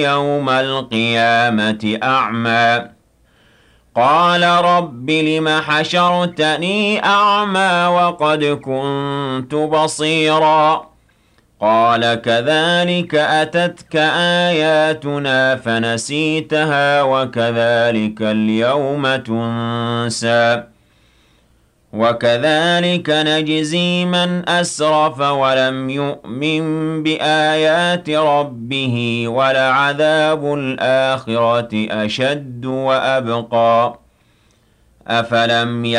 يوم القيامة أعمى قال رب لم حشرتني أعمى وقد كنت بصيرا قال كذلك أتتك آياتنا فنسيتها وكذلك اليوم تنسى وكذلك نجزي من أسرف ولم يؤمن بآيات ربه ولعذاب الآخرة أشد وأبقى أفلم